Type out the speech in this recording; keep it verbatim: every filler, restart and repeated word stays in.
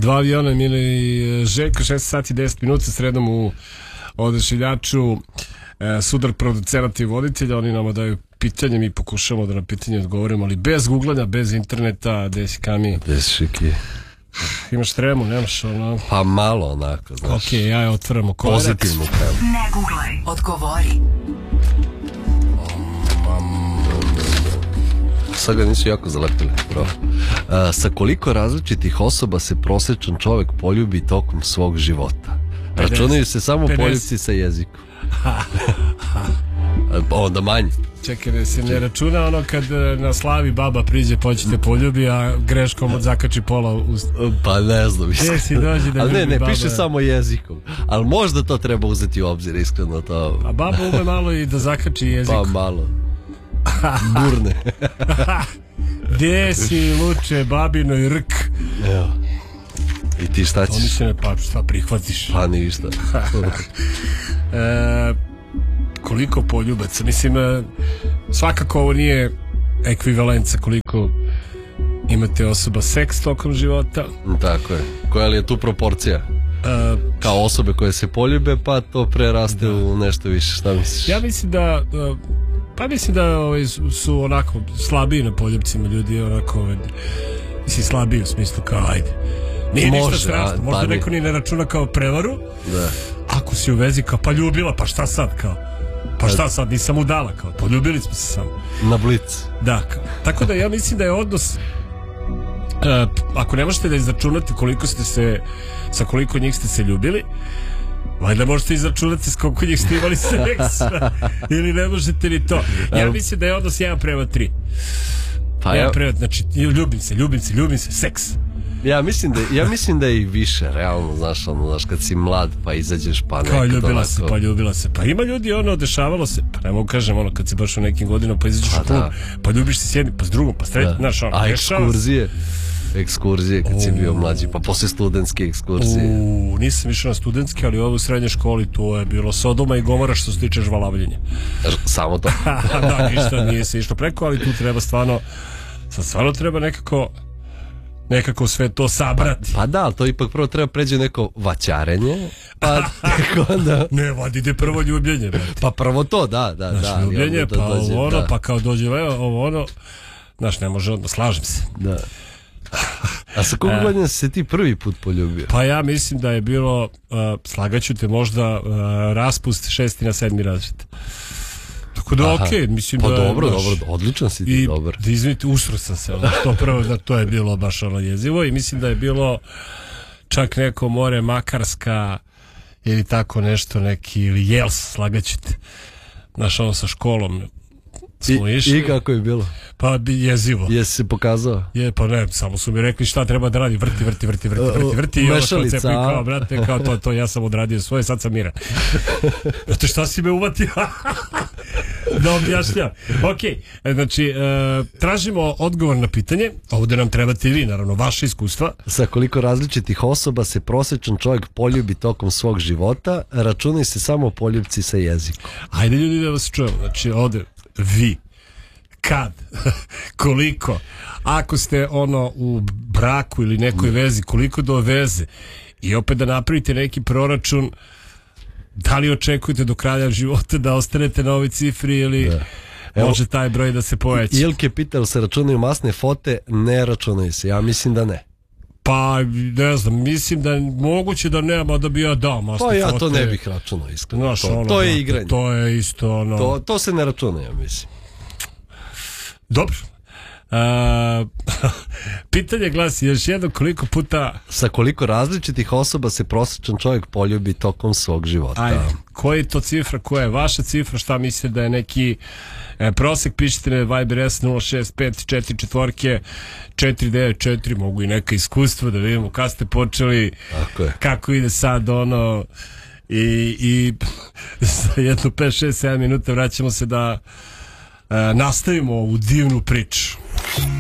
Dva aviona Mili Željko, šest sati deset minuta sredom u Odašiljaču. e, Sudar producenata i voditelja. Oni nama daju pitanje, mi pokušamo da na pitanje odgovorimo, ali bez googlanja, bez interneta. Gde si, Kami? Gde si, Šiki? Imaš tremu, nemaš ono? Pa malo onako, znaš. Ok, ja je otvaramo korak. Pozitivnu tremu. Ne googlaj, odgovori. Sad ga nisu jako zalepili, bro. A, sa koliko različitih osoba se prosječan čovjek poljubi tokom svog života? Računaju se samo pedeset poljubci sa jezikom. Onda manje. Čekaj, da se ne računa ono kad na slavi baba priđe poćete poljubi, a greškom od zakači pola usta. Pa ne znam. Gdje si dođe da ali ne, ne, baba... piše samo jezikom. Ali možda to treba uzeti u obzir, iskreno to. A baba ume malo i da zakači jezikom. Pa malo. Burne. Gdje si, luče, babino i rk? Evo. I ti šta ćeš? Oni se ne, pa šta prihvatiš? Pa ništa. e, koliko poljubaca? Mislim, svakako ovo nije ekvivalenca koliko imate osoba seks tokom života. Tako je. Koja li je tu proporcija? E, Kao osobe koje se poljube, pa to preraste da. u nešto više. Šta misliš? Ja mislim da... Pa mislim da ovaj, su onako slabiji na poljubcima ljudi, onako ovaj, mislim slabiji u smislu kao ajde. Nije Može, ništa strašno, možda neko ni ne računa kao prevaru. Da. Ako si u vezi kao pa ljubila, pa šta sad kao? Pa šta sad, nisam udala kao, poljubili smo se samo. Na blic. Da, kao. Tako da ja mislim da je odnos, uh, ako ne možete da izračunate koliko ste se, sa koliko njih ste se ljubili, valjda možete izračunati s koliko njih ste imali seks. Ili ne možete ni to. Ja mislim da je odnos jedan prema tri. Pa jedan ja... prema, znači ljubim se, ljubim se, ljubim se, seks. Ja mislim da ja mislim da je i više realno, znaš, ono, znaš, kad si mlad pa izađeš pa nekako. Kao ljubila onako... se, pa ljubila se. Pa ima ljudi, ono, dešavalo se, pa ne mogu kažem, ono, kad si baš u nekim godinama pa izađeš pa, u klub, pa ljubiš se s jednim, pa s drugom, pa s trećim, znaš, ono. A ekskurzije? Ekskurzije kad U... si bio mlađi, pa posle studentske ekskurzije. U... Nisam išao na studentske, ali ovo u srednjoj školi to je bilo Sodoma i Gomora što se tiče žvalavljenja. Samo to. Da, ništa nije se išlo preko, ali tu treba stvarno, sad stvarno treba nekako nekako sve to sabrati. Pa, pa da, to ipak prvo treba pređe neko vaćarenje, pa tek onda... Ne, vadi ide prvo ljubljenje. Brate. Pa prvo to, da, da, znaš, da. Ljubljenje, pa dođe, ovo ono, da. pa kao dođe ovo ono, znaš, ne može odmah, slažem se. Da. A sa koliko godina si se ti prvi put poljubio? Pa ja mislim da je bilo, uh, slagaću te, možda uh, raspust šesti na sedmi razred. Tako da okej, okay, mislim pa da... Pa dobro, baš, dobro, odličan si ti, i, dobar. I izvinite, usro sam se, ono, to prvo, da to je bilo baš ono jezivo i mislim da je bilo čak neko more Makarska ili tako nešto, neki, ili Jels, slagaću te, znaš, ono sa školom. I, I kako je bilo? Pa bi jezivo. Jesi se pokazao? Je, pa ne, samo su mi rekli šta treba da radi, vrti, vrti, vrti, vrti, vrti, vrti i ovo što cepi kao, brate, kao to, to, ja sam odradio svoje, sad sam miran. Znate šta si me uvatio? Da objašnjam. Ok, znači, e, tražimo odgovor na pitanje, ovdje nam trebate i vi, naravno, vaše iskustva. Sa koliko različitih osoba se prosječan čovjek poljubi tokom svog života, računaj se samo poljubci sa jezikom. Ajde ljudi da vas čujemo, znači ovdje, vi, kad, koliko, ako ste ono u braku ili nekoj vezi, koliko do veze i opet da napravite neki proračun, da li očekujete do kraja života da ostanete na ovoj cifri ili da. Evo, može taj broj da se poveća. Ilke pitao se računaju masne fote, ne računaju se, ja mislim da ne. Pa ne znam, mislim da moguće da nema da bi ja dao masne fote. Pa ja fote. to ne bih računao iskreno. Znaš, to, ono, to je igranje. To je isto ono... To, to se ne računa, ja mislim. Dobro. Uh, pitanje glasi još jedno, koliko puta... Sa koliko različitih osoba se prosječan čovjek poljubi tokom svog života? Ajde, koja je to cifra, koja je vaša cifra, šta mislite da je neki e, prosek, pišite na Viber S nula šest pet četiri četiri četiri devet četiri, mogu i neka iskustva da vidimo kada ste počeli, kako ide sad ono i, i za jedno pet šest sedam minuta vraćamo se da e, nastavimo ovu divnu priču.